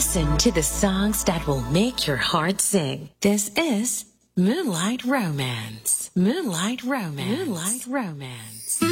Listen to the songs that will make your heart sing. This is Moonlight Romance. Moonlight Romance. Moonlight Romance.